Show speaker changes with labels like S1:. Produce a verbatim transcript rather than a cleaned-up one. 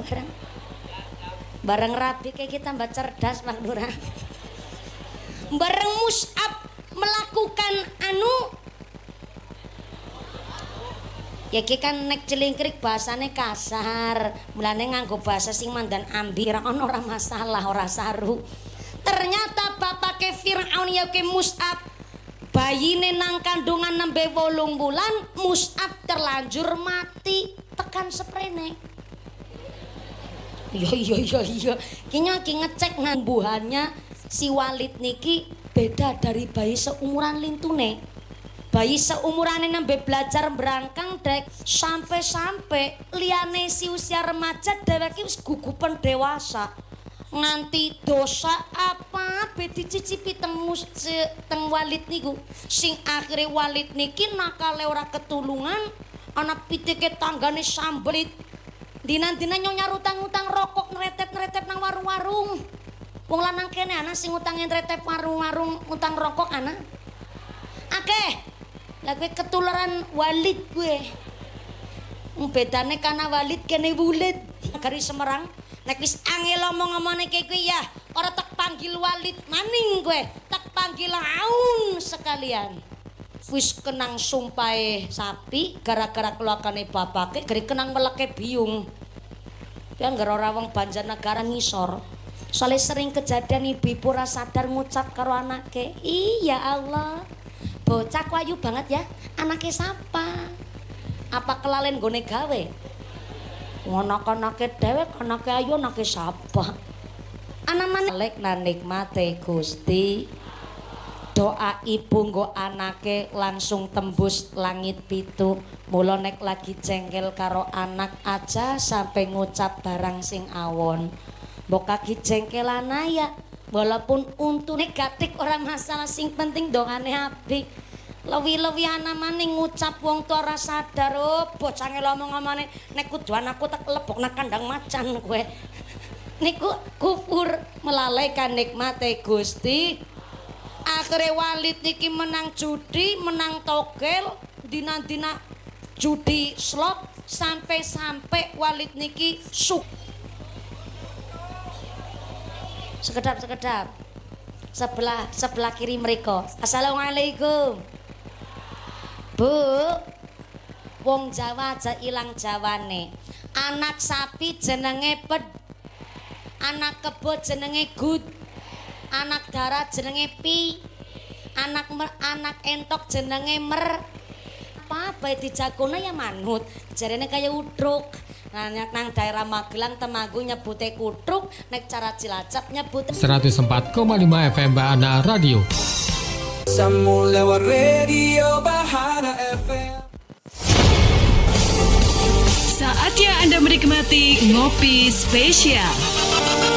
S1: bareng. Bareng rabi kayak kita mbak cerdas Pak Lurah. Bareng Mus'ab melakukan anu ya ki kan nek celingkrik bahasane kasar, mulane nganggo bahasa sing mandan ambi ora ono ora masalah, ora saru. Ternyata bapake Firaun ya ke Mus'ab bayine nang kandungan nembe wolung bulan, Mus'ab terlanjur mati tekan seprene. Iya iya iya iya. Kinya ki ngecek nambuhannya si Walid niki beda dari bayi seumuran lintune. Bayi seumurane nembe belajar berangkang dek sampai-sampai liyane si usia remaja dheweke wis gugupen dewasa. Nganti dosa apa be dicicipi temus teng Walid niku. Sing akhire Walid niki nakale ora ketulungan, ana pitike tanggane sambrit. Dina-dina nyonya utang-utang rokok neretep-neretep nang warung-warung. Wong lanang kene ana sing utange neretep warung-warung utang rokok ana. Akeh. Lah kowe ketularan Walid kowe. Bedane kana Walid kene Wulid. Gari Semarang. Nek wis angel omong-omone kowe ya, ora tak panggil Walid maning kowe, tak panggil Aun sekalian. Wis kenang sumpahe sapi gara-gara keluargane bapake, gari kenang meleke biung. Ya ngger ora wong Banjarnegara ngisor. Soale sering kejadian ibu-ibu ora sadar ngucap karo anake, "Iya Allah. Bocah ku ayu banget ya. Anake sapa? Apa kelalen gone gawe?" Anak-anake dhewek anake ayu anake sapa? Ana-ana lek lan nikmate Gusti. Doa ibu nggo anake langsung tembus langit pitu. Mula nek lagi jengkel karo anak aja sampai ngucap barang sing awon. Mbok kaki jengkel ya, walaupun untu negatif ora masalah, sing penting dongane apik. Lewi-lewi ana maning ngucap wong tua ora sadar, oh bocah ngomong-ngomone nek kudu anakku tak lebokna kandang macan kowe. Niku kufur melalaikan nikmate Gusti. Akhire Walid niki menang judi, menang togel, dina-dina judi slot sampai-sampai Walid niki suk. Sekedap-sekedap. Sebelah sebelah kiri mereka. Assalamualaikum. Bu, wong Jawa aja ilang Jawane. Anak sapi jenenge ped, anak kebo jenenge gud, anak darat jenenge pi, anak mer, anak entok jenenge mer. Apa bae dijagone ya manut, jarene kaya udruk. Nah, nang daerah Magelang Temanggung nyebute kutruk, nek cara Cilacap nyebut
S2: seratus empat koma lima F M Bahana Radio.
S3: Sambung lewat radio Bahana F M.
S4: Saatnya Anda menikmati Ngopi Spesial.